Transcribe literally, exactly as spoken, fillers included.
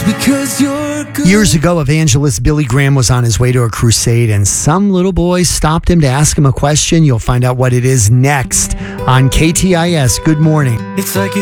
because you're good. Years ago, evangelist Billy Graham was on his way to a crusade, and some little boy stopped him to ask him a question. You'll find out what it is next on K T I S. Good morning. It's like you